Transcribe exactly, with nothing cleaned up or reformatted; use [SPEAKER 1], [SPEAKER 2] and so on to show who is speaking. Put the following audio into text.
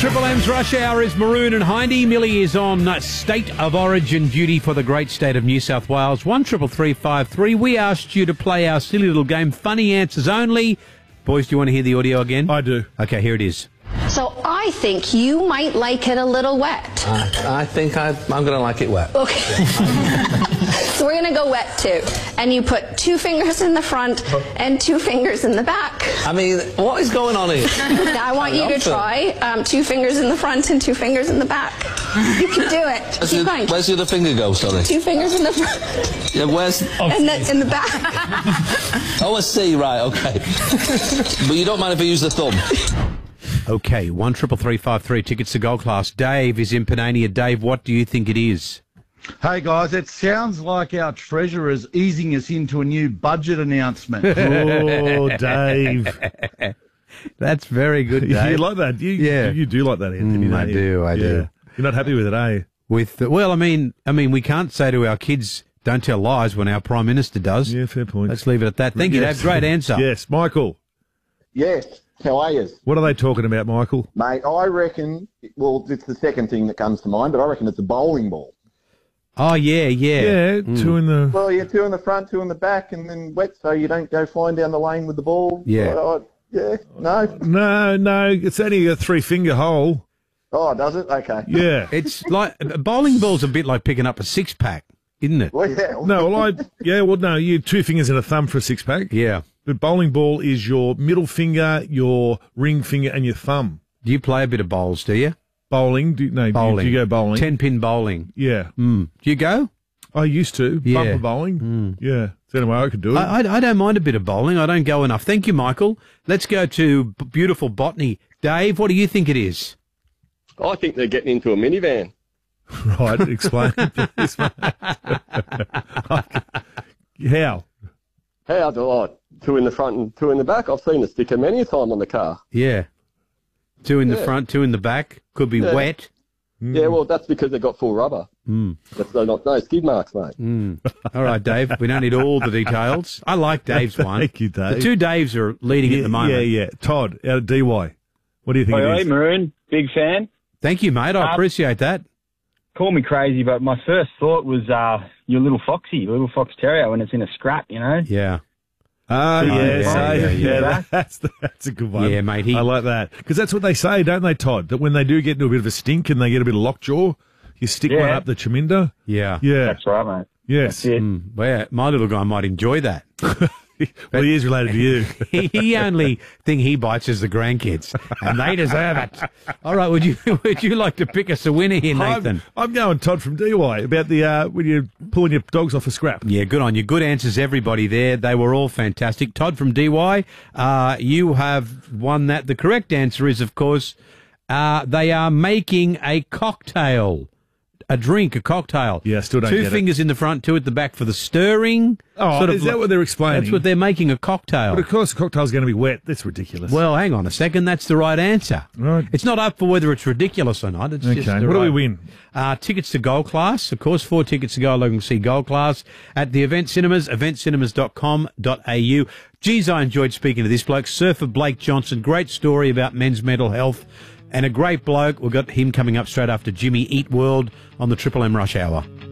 [SPEAKER 1] Triple M's Rush Hour is Maroon and Hindy. Millie is on State of Origin duty for the great state of New South Wales. One triple three five three. We asked you to play our silly little game, funny answers only. Boys, do you want to hear the audio again?
[SPEAKER 2] I do.
[SPEAKER 1] Okay, here it is.
[SPEAKER 3] So I think you might like it a little wet.
[SPEAKER 4] Uh, I think I, I'm going to like it wet.
[SPEAKER 3] Okay. So we're going to go wet too. And you put two fingers in the front and two fingers in the back.
[SPEAKER 4] I mean, what is going on here?
[SPEAKER 3] Now I want you to try um, two fingers in the front and two fingers in the back. You can do it.
[SPEAKER 4] Where's,
[SPEAKER 3] Keep
[SPEAKER 4] the,
[SPEAKER 3] going.
[SPEAKER 4] where's the other finger go, sorry?
[SPEAKER 3] Two fingers in the front.
[SPEAKER 4] Yeah, where's...
[SPEAKER 3] And the, in the back.
[SPEAKER 4] Oh, I see, right, okay. But you don't mind if I use the thumb?
[SPEAKER 1] Okay, one triple three five three. Tickets to Gold Class. Dave is in Panania. Dave, what do you think it is?
[SPEAKER 5] Hey guys, it sounds like our treasurer is easing us into a new budget announcement.
[SPEAKER 2] Oh, Dave.
[SPEAKER 1] That's very good, Dave.
[SPEAKER 2] You like that? You,
[SPEAKER 1] Yeah.
[SPEAKER 2] You do like that, Anthony.
[SPEAKER 1] Mm,
[SPEAKER 2] don't
[SPEAKER 1] I
[SPEAKER 2] you?
[SPEAKER 1] do, I
[SPEAKER 2] Yeah.
[SPEAKER 1] do.
[SPEAKER 2] You're not happy with it, eh?
[SPEAKER 1] With the, well, I mean, I mean, we can't say to our kids, "Don't tell lies," when our Prime Minister does.
[SPEAKER 2] Yeah, fair point.
[SPEAKER 1] Let's leave it at that. Thank you,
[SPEAKER 2] Yes.
[SPEAKER 1] Dave. Great answer.
[SPEAKER 2] Yes, Michael.
[SPEAKER 6] Yes, how are you?
[SPEAKER 2] What are they talking about, Michael?
[SPEAKER 6] Mate, I reckon, well, it's the second thing that comes to mind, but I reckon it's a bowling ball.
[SPEAKER 1] Oh yeah, yeah.
[SPEAKER 2] Yeah, two in the...
[SPEAKER 6] Well, yeah, two in the front, two in the back, and then wet so you don't go flying down the lane with the ball.
[SPEAKER 1] Yeah.
[SPEAKER 6] I, I, yeah, no.
[SPEAKER 2] No, no, it's only a three-finger hole.
[SPEAKER 6] Oh, does it? Okay.
[SPEAKER 2] Yeah.
[SPEAKER 1] It's like a bowling ball's a bit like picking up a six pack, isn't it?
[SPEAKER 6] Well, yeah.
[SPEAKER 2] No, well, I... Yeah, well, no, you two fingers and a thumb for a six-pack.
[SPEAKER 1] Yeah.
[SPEAKER 2] But bowling ball is your middle finger, your ring finger, and your thumb.
[SPEAKER 1] Do you play a bit of bowls? Do you?
[SPEAKER 2] Bowling? Do, no,
[SPEAKER 1] Bowling.
[SPEAKER 2] Do, you, do you go bowling?
[SPEAKER 1] Ten pin bowling.
[SPEAKER 2] Yeah.
[SPEAKER 1] Mm. Do you go?
[SPEAKER 2] I used to.
[SPEAKER 1] Yeah.
[SPEAKER 2] Bumper bowling.
[SPEAKER 1] Mm.
[SPEAKER 2] Yeah. So anyway, I could do it.
[SPEAKER 1] I, I, I don't mind a bit of bowling. I don't go enough. Thank you, Michael. Let's go to b- beautiful Botany. Dave, what do you think it is?
[SPEAKER 7] I think they're getting into a minivan.
[SPEAKER 2] Right, explain please, mate. How?
[SPEAKER 7] How do I? Two in the front and two in the back. I've seen the sticker many a time on the car.
[SPEAKER 1] Yeah. Two in the
[SPEAKER 7] Yeah.
[SPEAKER 1] front, two in the back. Could be
[SPEAKER 7] Yeah.
[SPEAKER 1] wet.
[SPEAKER 7] Yeah, well, that's because they've got full rubber.
[SPEAKER 1] Mm.
[SPEAKER 7] That's they're not no skid marks, mate.
[SPEAKER 1] Mm. All right, Dave. We don't need all the details. I like Dave's one.
[SPEAKER 2] Thank you, Dave.
[SPEAKER 1] The two Daves are leading
[SPEAKER 2] yeah,
[SPEAKER 1] at the moment.
[SPEAKER 2] Yeah, yeah. Todd, out of D Y. What do you think
[SPEAKER 8] Oi,
[SPEAKER 2] it
[SPEAKER 8] oi,
[SPEAKER 2] is?
[SPEAKER 8] Maroon, big fan.
[SPEAKER 1] Thank you, mate. I
[SPEAKER 8] Um,
[SPEAKER 1] appreciate that.
[SPEAKER 8] Call me crazy, but my first thought was uh, your little foxy, your little fox terrier when it's in a scrap, you know?
[SPEAKER 1] Yeah.
[SPEAKER 2] Ah,
[SPEAKER 1] Oh,
[SPEAKER 2] yes,
[SPEAKER 1] yeah,
[SPEAKER 2] eh?
[SPEAKER 1] yeah,
[SPEAKER 2] yeah,
[SPEAKER 1] yeah.
[SPEAKER 2] that's that's a good one.
[SPEAKER 1] Yeah, mate, he-
[SPEAKER 2] I like that because that's what they say, don't they, Todd? That when they do get into a bit of a stink and they get a bit of lockjaw, you stick one
[SPEAKER 8] Yeah.
[SPEAKER 2] up the chaminda.
[SPEAKER 1] Yeah.
[SPEAKER 2] Yeah,
[SPEAKER 8] That's right, mate.
[SPEAKER 2] yes.
[SPEAKER 8] That's it.
[SPEAKER 1] Mm. Well, yeah, my little guy might enjoy that.
[SPEAKER 2] Well, he is related to you.
[SPEAKER 1] he, he only thing he bites is the grandkids, and they deserve it. All right, would you would you like to pick us a winner here, Nathan?
[SPEAKER 2] I'm, I'm going Todd from D Y about the uh, when you're pulling your dogs off a scrap.
[SPEAKER 1] Yeah, good on you. Good answers, everybody there. They were all fantastic. Todd from D Y, uh, you have won that. The correct answer is, of course, uh, they are making a cocktail. A drink, a cocktail.
[SPEAKER 2] Yeah, still don't
[SPEAKER 1] Two
[SPEAKER 2] get it.
[SPEAKER 1] fingers in the front, two at the back for the stirring.
[SPEAKER 2] Oh, is that what they're explaining?
[SPEAKER 1] That's what they're making, a cocktail.
[SPEAKER 2] But of course, the cocktail's going to be wet. That's ridiculous.
[SPEAKER 1] Well, hang on a second. That's the right answer.
[SPEAKER 2] Right.
[SPEAKER 1] It's not up for whether it's ridiculous or not. It's
[SPEAKER 2] Okay,
[SPEAKER 1] just the
[SPEAKER 2] what do
[SPEAKER 1] right-
[SPEAKER 2] we win?
[SPEAKER 1] Uh, tickets to Gold Class. Of course, four tickets to go along and see Gold Class at the Event Cinemas, event cinemas dot com dot a u. Geez, I enjoyed speaking to this bloke, Surfer Blake Johnson. Great story about men's mental health. And a great bloke. We've got him coming up straight after Jimmy Eat World on the Triple M Rush Hour.